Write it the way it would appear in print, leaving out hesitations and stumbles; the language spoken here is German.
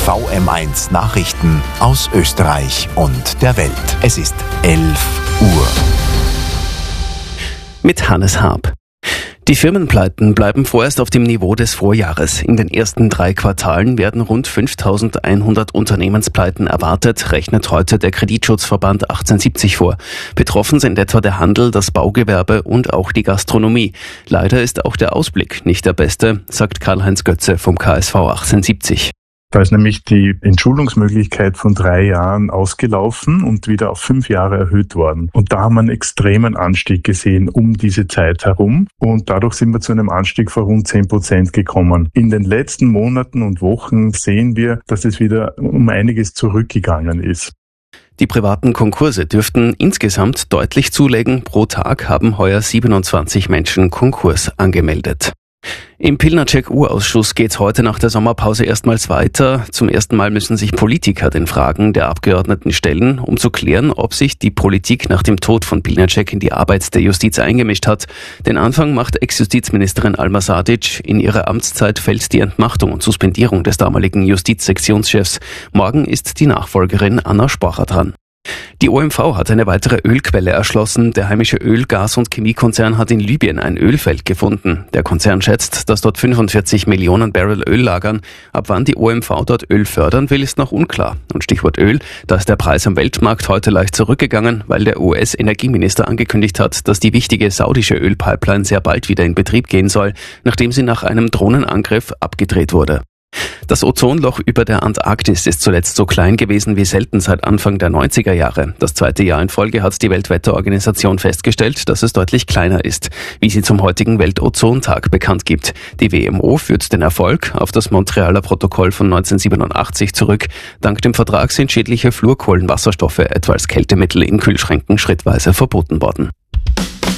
VM1 Nachrichten aus Österreich und der Welt. Es ist 11 Uhr. Mit Hannes Haab. Die Firmenpleiten bleiben vorerst auf dem Niveau des Vorjahres. In den ersten 3 Quartalen werden rund 5.100 Unternehmenspleiten erwartet, rechnet heute der Kreditschutzverband 1870 vor. Betroffen sind etwa der Handel, das Baugewerbe und auch die Gastronomie. Leider ist auch der Ausblick nicht der beste, sagt Karl-Heinz Götze vom KSV 1870. Da ist nämlich die Entschuldungsmöglichkeit von 3 Jahren ausgelaufen und wieder auf 5 Jahre erhöht worden. Und da haben wir einen extremen Anstieg gesehen um diese Zeit herum. Und dadurch sind wir zu einem Anstieg von rund 10% gekommen. In den letzten Monaten und Wochen sehen wir, dass es wieder um einiges zurückgegangen ist. Die privaten Konkurse dürften insgesamt deutlich zulegen. Pro Tag haben heuer 27 Menschen Konkurs angemeldet. Im Pilnacek-Urausschuss geht's heute nach der Sommerpause erstmals weiter. Zum ersten Mal müssen sich Politiker den Fragen der Abgeordneten stellen, um zu klären, ob sich die Politik nach dem Tod von Pilnacek in die Arbeit der Justiz eingemischt hat. Den Anfang macht Ex-Justizministerin Alma Sadic. In ihrer Amtszeit fällt die Entmachtung und Suspendierung des damaligen Justizsektionschefs. Morgen ist die Nachfolgerin Anna Sporer dran. Die OMV hat eine weitere Ölquelle erschlossen. Der heimische Öl-, Gas- und Chemiekonzern hat in Libyen ein Ölfeld gefunden. Der Konzern schätzt, dass dort 45 Millionen Barrel Öl lagern. Ab wann die OMV dort Öl fördern will, ist noch unklar. Und Stichwort Öl, da ist der Preis am Weltmarkt heute leicht zurückgegangen, weil der US-Energieminister angekündigt hat, dass die wichtige saudische Ölpipeline sehr bald wieder in Betrieb gehen soll, nachdem sie nach einem Drohnenangriff abgedreht wurde. Das Ozonloch über der Antarktis ist zuletzt so klein gewesen wie selten seit Anfang der 90er Jahre. Das 2. Jahr in Folge hat die Weltwetterorganisation festgestellt, dass es deutlich kleiner ist, wie sie zum heutigen Weltozontag bekannt gibt. Die WMO führt den Erfolg auf das Montrealer Protokoll von 1987 zurück. Dank dem Vertrag sind schädliche Fluorkohlenwasserstoffe etwa als Kältemittel in Kühlschränken schrittweise verboten worden.